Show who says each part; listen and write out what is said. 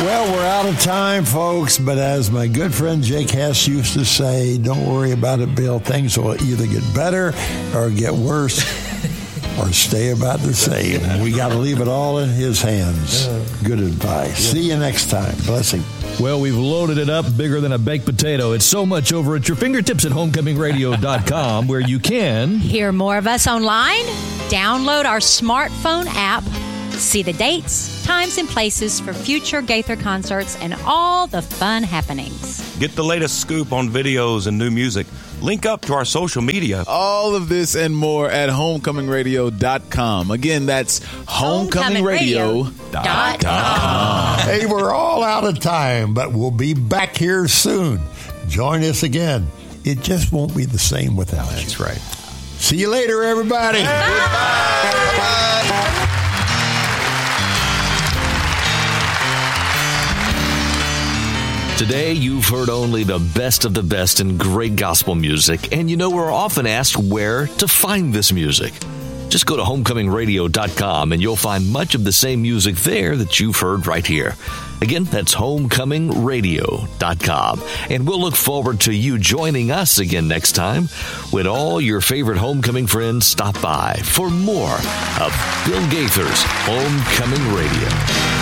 Speaker 1: Well, we're out of time, folks, but as my good friend Jake Hess used to say, don't worry about it, Bill. Things will either get better or get worse or stay about the same. We got to leave it all in his hands. Good advice. See you next time. Blessing.
Speaker 2: Well, we've loaded it up bigger than a baked potato. It's so much over at your fingertips at homecomingradio.com, where you can
Speaker 3: hear more of us online, download our smartphone app, see the dates, times, and places for future Gaither concerts and all the fun happenings.
Speaker 4: Get the latest scoop on videos and new music. Link up to our social media.
Speaker 5: All of this and more at homecomingradio.com. Again, that's homecomingradio.com.
Speaker 1: Hey, we're all out of time, but we'll be back here soon. Join us again. It just won't be the same without you.
Speaker 4: That's right.
Speaker 1: See you later, everybody.
Speaker 5: Bye.
Speaker 6: Today, you've heard only the best of the best in great gospel music, and you know we're often asked where to find this music. Just go to homecomingradio.com and you'll find much of the same music there that you've heard right here. Again, that's homecomingradio.com. And we'll look forward to you joining us again next time when all your favorite homecoming friends stop by for more of Bill Gaither's Homecoming Radio.